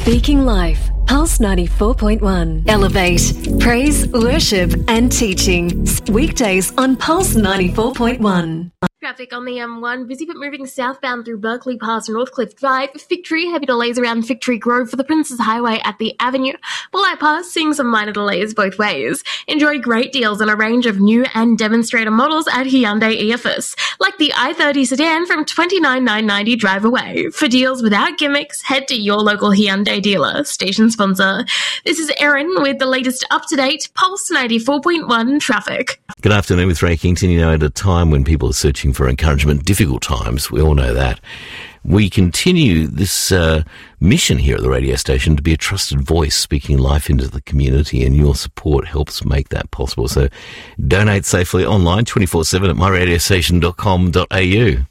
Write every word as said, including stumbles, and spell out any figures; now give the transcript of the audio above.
Speaking Life, Pulse ninety-four point one. Elevate, praise, worship and teaching. Weekdays on Pulse ninety-four point one. Traffic on the M one, busy but moving southbound through Berkeley past Northcliffe Drive. Fig Tree, heavy delays around Fig Tree Grove for the Princes Highway at the Avenue. Bulleye Pass, seeing some minor delays both ways. Enjoy great deals on a range of new and demonstrator models at Hyundai E F S, like the i thirty sedan from twenty-nine thousand nine hundred ninety dollars drive away. For deals without gimmicks, head to your local Hyundai dealer. Station sponsor. This is Erin with the latest up-to-date Pulse ninety-four point one traffic. Good afternoon with Ray Kington. You know, at a time when people are searching for encouragement, difficult times, we all know that, we continue this uh, mission here at the radio station to be a trusted voice speaking life into the community, and your support helps make that possible. So donate safely online twenty-four seven at my radio station dot com dot a u.